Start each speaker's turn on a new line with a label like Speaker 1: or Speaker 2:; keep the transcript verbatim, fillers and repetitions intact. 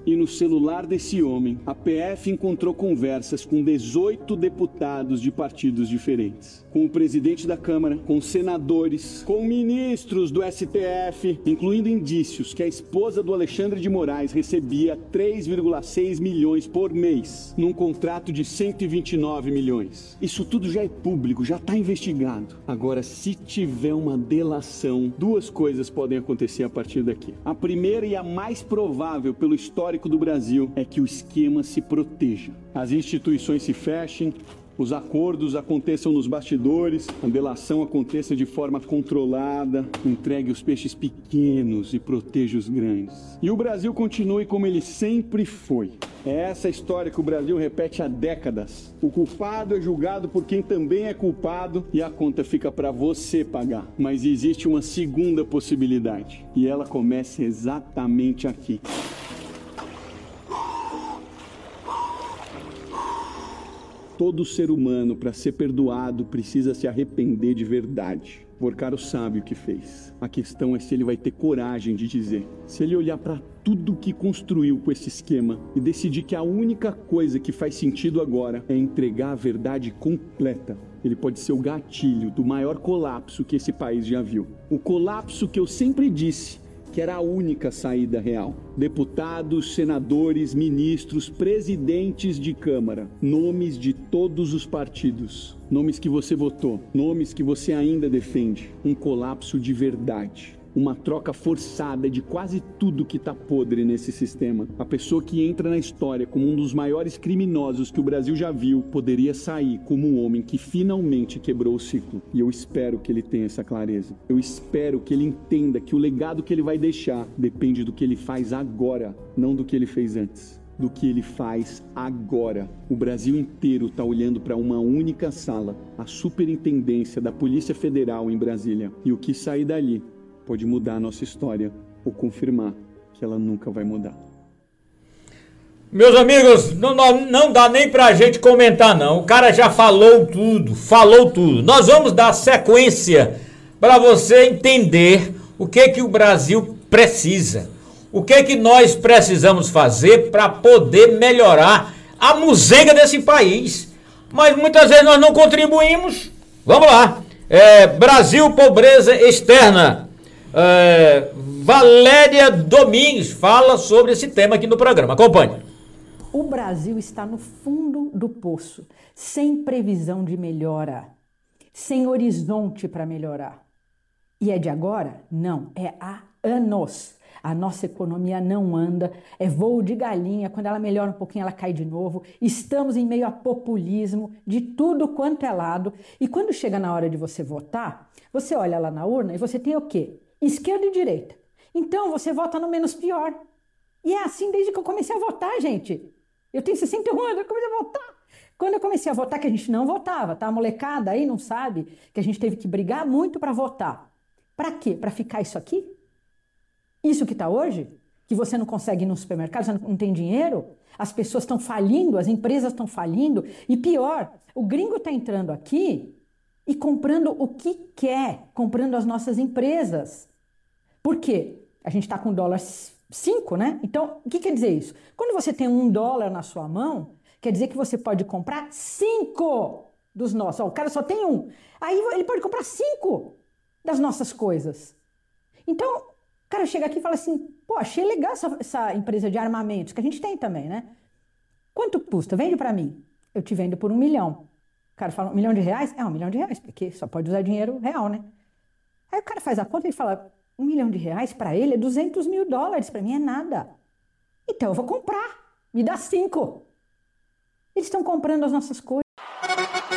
Speaker 1: E no celular desse homem, a P F encontrou conversas com dezoito deputados de partidos diferentes. Com o presidente da Câmara, com senadores, com ministros do S T F, incluindo indícios que a esposa do Alexandre de Moraes recebia três vírgula seis milhões por mês, num contrato de cento e vinte e nove milhões. Isso tudo já é público, já está investigado. Agora, se tiver uma delação, duas coisas podem acontecer a partir daqui. A primeira e a mais provável pelo histórico do Brasil é que o esquema se proteja. As instituições se fechem, os acordos aconteçam nos bastidores, a delação aconteça de forma controlada, entregue os peixes pequenos e proteja os grandes. E o Brasil continue como ele sempre foi. É essa história que o Brasil repete há décadas. O culpado é julgado por quem também é culpado e a conta fica para você pagar. Mas existe uma segunda possibilidade e ela começa exatamente aqui. Todo ser humano, para ser perdoado, precisa se arrepender de verdade. Porcaro sabe o que fez. A questão é se ele vai ter coragem de dizer. Se ele olhar para tudo que construiu com esse esquema e decidir que a única coisa que faz sentido agora é entregar a verdade completa, ele pode ser o gatilho do maior colapso que esse país já viu. O colapso que eu sempre disse que era a única saída real. Deputados, senadores, ministros, presidentes de Câmara, nomes de todos os partidos, nomes que você votou, nomes que você ainda defende. Um colapso de verdade. Uma troca forçada de quase tudo que tá podre nesse sistema. A pessoa que entra na história como um dos maiores criminosos que o Brasil já viu poderia sair como um homem que finalmente quebrou o ciclo. E eu espero que ele tenha essa clareza. Eu espero que ele entenda que o legado que ele vai deixar depende do que ele faz agora, não do que ele fez antes. Do que ele faz agora. O Brasil inteiro está olhando para uma única sala, a Superintendência da Polícia Federal em Brasília. E o que sair dali pode mudar a nossa história ou confirmar que ela nunca vai mudar.
Speaker 2: Meus amigos, não, não, não dá nem pra gente comentar não. O cara já falou tudo, falou tudo. Nós vamos dar sequência para você entender o que que o Brasil precisa. O que que nós precisamos fazer para poder melhorar a muzenga desse país. Mas muitas vezes nós não contribuímos. Vamos lá. É, Brasil, pobreza externa. É, Valéria Domingues fala sobre esse tema aqui no programa. Acompanhe.
Speaker 3: O Brasil está no fundo do poço, sem previsão de melhora, sem horizonte para melhorar. E é de agora? Não, é há anos. A nossa economia não anda, é voo de galinha, quando ela melhora um pouquinho ela cai de novo. Estamos em meio a populismo de tudo quanto é lado. E quando chega na hora de você votar, você olha lá na urna e você tem o quê? Esquerda e direita. Então você vota no menos pior. E é assim desde que eu comecei a votar, gente. Eu tenho sessenta e um anos, eu comecei a votar. Quando eu comecei a votar, que a gente não votava, tá? A molecada aí não sabe que a gente teve que brigar muito para votar. Para quê? Para ficar isso aqui? Isso que está hoje? Que você não consegue ir no supermercado, você não tem dinheiro? As pessoas estão falindo, as empresas estão falindo. E pior, o gringo está entrando aqui e comprando o que quer, comprando as nossas empresas. Por quê? A gente está com dólar cinco, né? Então, o que quer dizer isso? Quando você tem um dólar na sua mão, quer dizer que você pode comprar cinco dos nossos. Ó, o cara só tem um. Aí ele pode comprar cinco das nossas coisas. Então, o cara chega aqui e fala assim, pô, achei legal essa, essa empresa de armamentos, que a gente tem também, né? Quanto custa? Vende para mim. Eu te vendo por um milhão. O cara fala, um milhão de reais? É um milhão de reais, porque só pode usar dinheiro real, né? Aí o cara faz a conta e fala, um milhão de reais para ele é duzentos mil dólares, para mim é nada. Então eu vou comprar, me dá cinco. Eles estão comprando as nossas coisas.